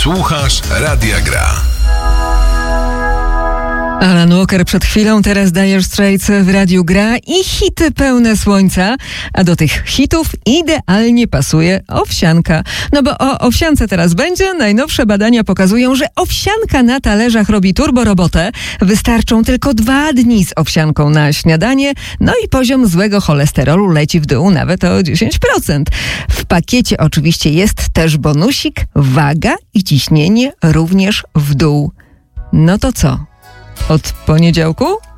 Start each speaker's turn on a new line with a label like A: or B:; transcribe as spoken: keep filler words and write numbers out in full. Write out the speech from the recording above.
A: Słuchasz Radia Gra.
B: Alan Walker przed chwilą, teraz Dire Straits w Radiu Gra i hity pełne słońca, a do tych hitów idealnie pasuje owsianka. No bo o owsiance teraz będzie. Najnowsze badania pokazują, że owsianka na talerzach robi turbo robotę. Wystarczą tylko dwa dni z owsianką na śniadanie, no i poziom złego cholesterolu leci w dół nawet o dziesięć procent. W pakiecie oczywiście jest też bonusik, waga i ciśnienie również w dół. No to co? Od poniedziałku?